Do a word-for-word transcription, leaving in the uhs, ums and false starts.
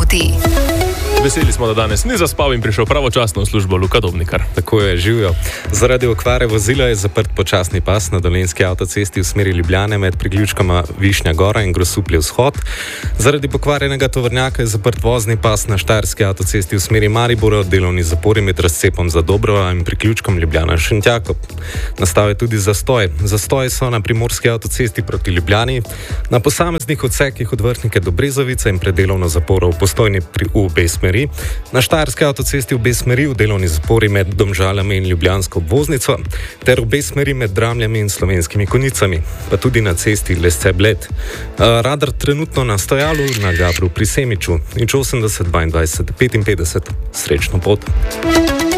poti. Veseli smo, da danes ni zaspal in prišel pravočasno v službo Luka Dobnikar. Tako je, živijo. Zaradi okvare vozila je zaprt počasni pas na Dolenjski avtocesti v smeri Ljubljane med priključkoma Višnja Gora in Grosuplje vzhod. Zaradi pokvarjenega tovornjaka je zaprt vozni pas na Štajerski avtocesti v smeri Maribora, delovni zapori med razcepom za Dobrova in priključkom Ljubljana Šentjakov. Nastal je tudi zastoj. Zastoji so na Primorski avtocesti proti Ljubljani, na posameznih odsekih od Vrhnike do Brezovice in predelovno zaporo v Postojni pri v obe smeri. Na Štajerski avtocesti v obe smeri v delovni zapori med Domžaljami in Ljubljansko obvoznico ter v obe smeri med Dramljami in Slovenskimi Konjicami, pa tudi na cesti Lesce-Bled. Radar trenutno na stojalu na Gabru pri Semiču. Nič osemdeset dvaindvajset petinpetdeset. Srečno pot.